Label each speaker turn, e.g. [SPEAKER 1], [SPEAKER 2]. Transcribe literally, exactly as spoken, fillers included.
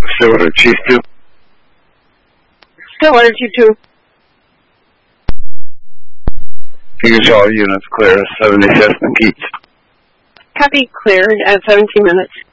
[SPEAKER 1] Stillwater, Chief two.
[SPEAKER 2] Stillwater, Chief two.
[SPEAKER 1] Figures all units clear, seventy-fifth and Keats.
[SPEAKER 2] Copy, cleared at seventeen minutes.